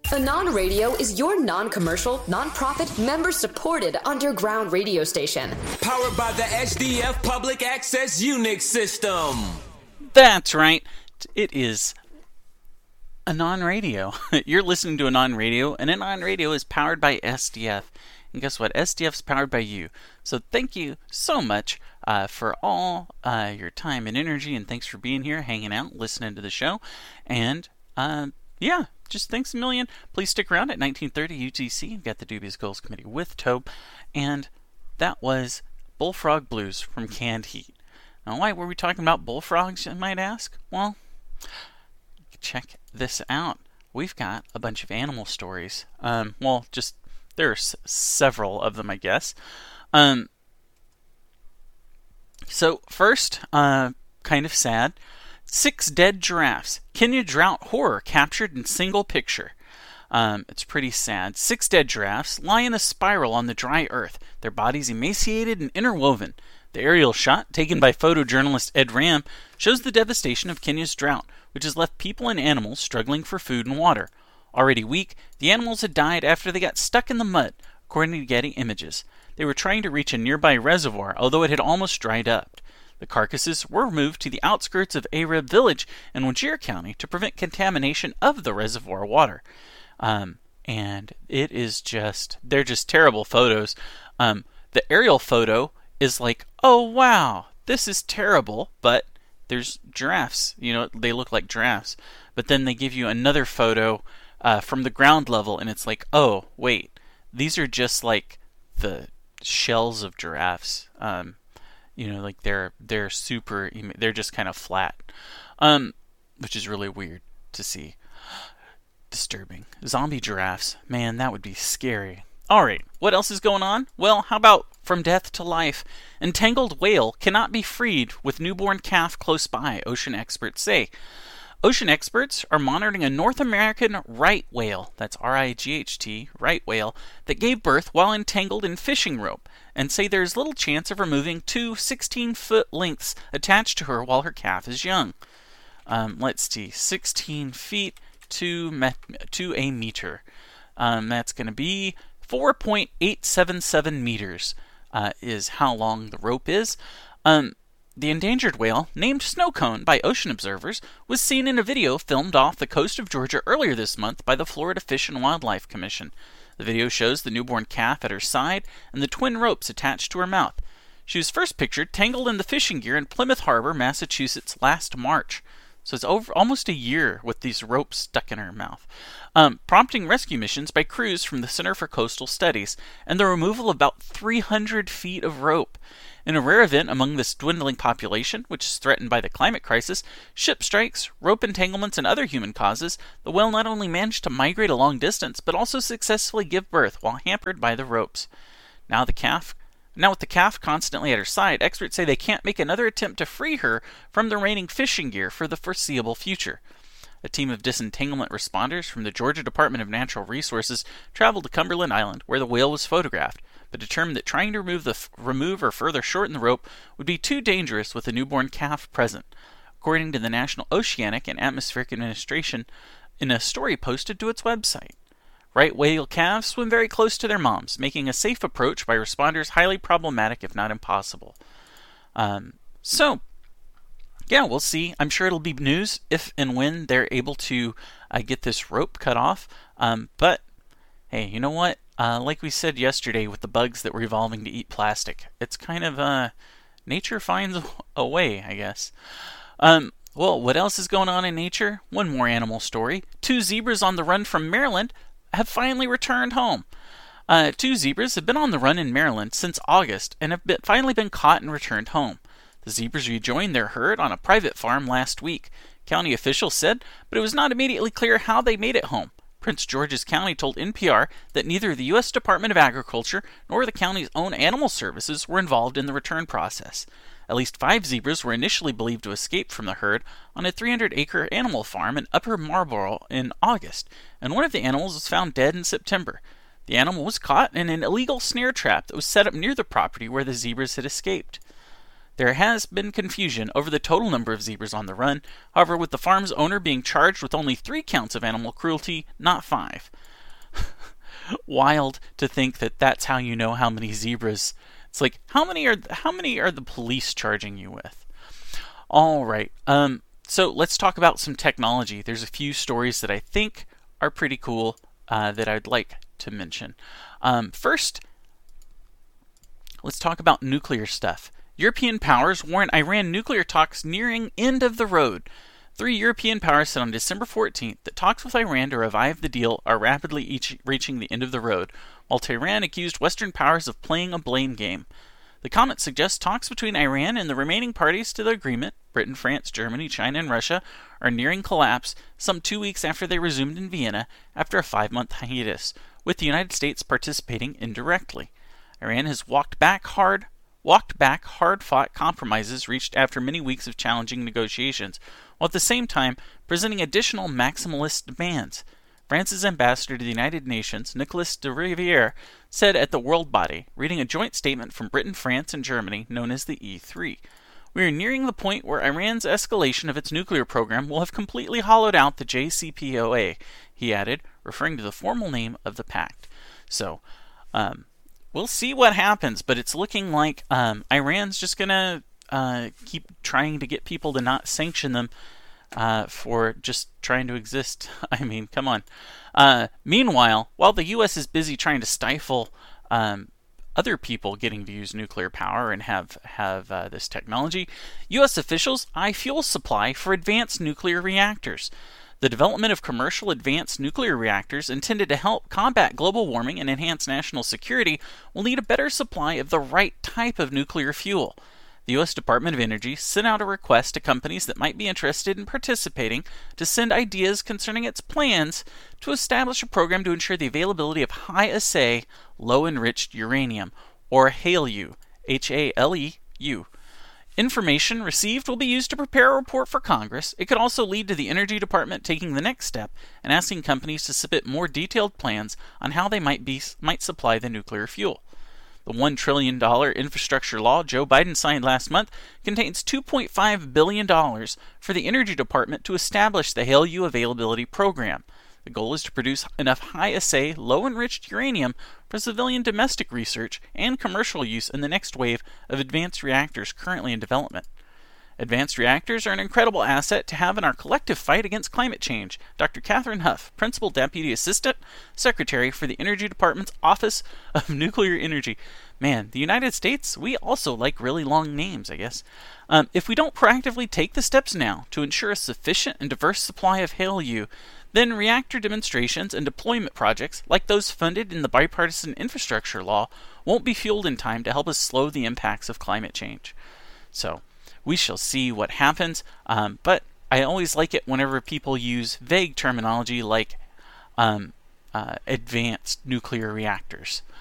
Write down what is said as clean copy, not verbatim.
Anon Radio is your non-commercial, non-profit, member-supported underground radio station. Powered by the HDF Public Access Unix system. That's right. It is Anon Radio. You're listening to Anon Radio, and Anon Radio is powered by SDF. And guess what? SDF's powered by you. So thank you so much for all your time and energy, and thanks for being here, hanging out, listening to the show. And, yeah, just thanks a million. Please stick around at 1930 UTC. We've got the Dubious Goals Committee with Tobe. And that was Bullfrog Blues from Canned Heat. Now, why were we talking about bullfrogs, you might ask? Well, check this out. We've got a bunch of animal stories. There's several of them, I guess. So first, kind of sad. 6 dead giraffes. Kenya drought horror captured in single picture. It's pretty sad. 6 dead giraffes lie in a spiral on the dry earth, their bodies emaciated and interwoven. The aerial shot, taken by photojournalist Ed Ram, shows the devastation of Kenya's drought, which has left people and animals struggling for food and water. Already weak, the animals had died after they got stuck in the mud, according to Getty Images. They were trying to reach a nearby reservoir, although it had almost dried up. The carcasses were moved to the outskirts of Arab village in Wajir County to prevent contamination of the reservoir water. And it is they're just terrible photos. The aerial photo is like, oh wow, this is terrible, but there's giraffes. You know, they look like giraffes. But then they give you another photo from the ground level, and it's like, oh, wait, these are just like the shells of giraffes. Like they're super, they're just kind of flat, which is really weird to see. Disturbing. Zombie giraffes. Man, that would be scary. Alright, what else is going on? Well, how about from death to life? Entangled whale cannot be freed with newborn calf close by, ocean experts say. Ocean experts are monitoring a North American right whale, that's R-I-G-H-T, right whale, that gave birth while entangled in fishing rope, and say there is little chance of removing 2 16-foot lengths attached to her while her calf is young. Let's see, 16 feet to a meter. That's going to be 4.877 meters is how long the rope is. The endangered whale, named Snowcone by ocean observers, was seen in a video filmed off the coast of Georgia earlier this month by the Florida Fish and Wildlife Commission. The video shows the newborn calf at her side and the twin ropes attached to her mouth. She was first pictured tangled in the fishing gear in Plymouth Harbor, Massachusetts last March. So it's over almost a year with these ropes stuck in her mouth. Prompting rescue missions by crews from the Center for Coastal Studies and the removal of about 300 feet of rope. In a rare event among this dwindling population, which is threatened by the climate crisis, ship strikes, rope entanglements, and other human causes, the whale not only managed to migrate a long distance, but also successfully give birth while hampered by the ropes. Now with the calf constantly at her side, experts say they can't make another attempt to free her from the remaining fishing gear for the foreseeable future. A team of disentanglement responders from the Georgia Department of Natural Resources traveled to Cumberland Island, where the whale was photographed, but determined that trying to remove or further shorten the rope would be too dangerous with a newborn calf present, according to the National Oceanic and Atmospheric Administration in a story posted to its website. Right whale calves swim very close to their moms, making a safe approach by responders highly problematic, if not impossible. Yeah, we'll see. I'm sure it'll be news if and when they're able to get this rope cut off. But, hey, you know what? Like we said yesterday with the bugs that were evolving to eat plastic, it's kind of, nature finds a way, I guess. Well, what else is going on in nature? One more animal story. 2 zebras on the run from Maryland have finally returned home. 2 zebras have been on the run in Maryland since August and have finally been caught and returned home. The zebras rejoined their herd on a private farm last week, county officials said, but it was not immediately clear how they made it home. Prince George's County told NPR that neither the U.S. Department of Agriculture nor the county's own animal services were involved in the return process. At least 5 zebras were initially believed to escape from the herd on a 300-acre animal farm in Upper Marlboro in August, and one of the animals was found dead in September. The animal was caught in an illegal snare trap that was set up near the property where the zebras had escaped. There has been confusion over the total number of zebras on the run, however, with the farm's owner being charged with only 3 counts of animal cruelty, not 5. Wild to think that that's how you know how many zebras. It's like, how many are the police charging you with? All right. So let's talk about some technology. There's a few stories that I think are pretty cool that I'd like to mention. First, let's talk about nuclear stuff. European powers warn Iran nuclear talks nearing end of the road. 3 European powers said on December 14th that talks with Iran to revive the deal are rapidly reaching the end of the road, while Tehran accused Western powers of playing a blame game. The comment suggests talks between Iran and the remaining parties to the agreement, Britain, France, Germany, China, and Russia, are nearing collapse some 2 weeks after they resumed in Vienna after a 5-month hiatus, with the United States participating indirectly. Iran has walked back hard-fought compromises reached after many weeks of challenging negotiations, while at the same time presenting additional maximalist demands. France's ambassador to the United Nations, Nicolas de Rivière, said at the World Body, reading a joint statement from Britain, France, and Germany known as the E3. We are nearing the point where Iran's escalation of its nuclear program will have completely hollowed out the JCPOA, he added, referring to the formal name of the pact. So, we'll see what happens, but it's looking like Iran's just going to keep trying to get people to not sanction them for just trying to exist. I mean, come on. Meanwhile, while the U.S. is busy trying to stifle other people getting to use nuclear power and have this technology, U.S. officials eye fuel supply for advanced nuclear reactors. The development of commercial advanced nuclear reactors intended to help combat global warming and enhance national security will need a better supply of the right type of nuclear fuel. The U.S. Department of Energy sent out a request to companies that might be interested in participating to send ideas concerning its plans to establish a program to ensure the availability of high-assay, low-enriched uranium, or HALEU, H-A-L-E-U. Information received will be used to prepare a report for Congress. It could also lead to the Energy Department taking the next step and asking companies to submit more detailed plans on how they might supply the nuclear fuel. The $1 trillion infrastructure law Joe Biden signed last month contains $2.5 billion for the Energy Department to establish the HALEU availability program. The goal is to produce enough high-assay, low-enriched uranium for civilian domestic research and commercial use in the next wave of advanced reactors currently in development. Advanced reactors are an incredible asset to have in our collective fight against climate change. Dr. Catherine Huff, Principal Deputy Assistant Secretary for the Energy Department's Office of Nuclear Energy. Man, the United States, we also like really long names, I guess. If we don't proactively take the steps now to ensure a sufficient and diverse supply of HALEU, then reactor demonstrations and deployment projects, like those funded in the bipartisan infrastructure law, won't be fueled in time to help us slow the impacts of climate change. So, we shall see what happens, but I always like it whenever people use vague terminology like advanced nuclear reactors.